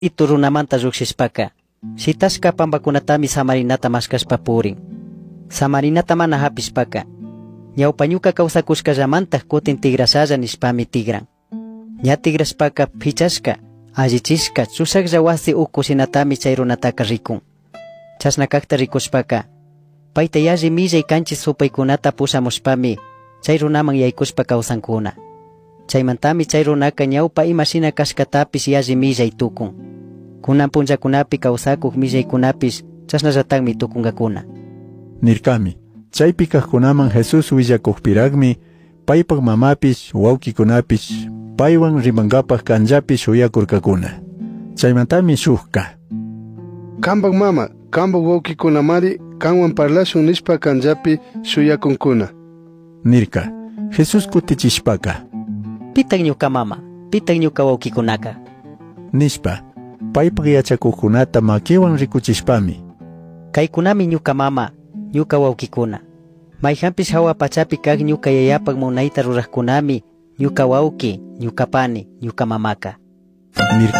Itu runamanta lluqsishpaka shitashka pambakunatami samarinata maskashpa purin. Samarinata mana hapishpaka ñawpa ñuka kawsakushkallamanta kutin tigrashalla nishpami tigran. Ña tigrashpaka phichashka allichishka chusaklla wasi ukushinatami chay runataka rikun. Chashna kakta rikushpaka payta yalli millay kanchis supaykunata pushamushpami chay runaman yaykushpa kawsankuna. Chaymantami chay runaka ñawpa imashina kashkatapish yalli millay tukun. Kunan punllakunapi kawsakuq millaykunapish chashnallataqmi tukunkakuna. Nirkami chaypi kaqkunaman Jesus willakuqpiraqmi paypaq mamapish wawkikunapish paywan rimankapaq kanllapi shuyakurkakuna. Chaymantami shuqqa: Kanpak mama, kanpak wawkikunamari kanwan parlashun nishpa kanllapi shuyakunkuna. Nirka Jesus kutichishpaka: Pitan ñuka mama, pitan ñuka wawkikunaka. Nishpa paypaq yachakuqkunata makiwan rikuchishpami: Kaykunami ñuka mama, ñuka wawkikuna. Mayhampish hawa pachapi kaq ñuka yayapaq munayta ruraqkunami ñuka wawki, ñuka pani, ñuka mamaka. Nirka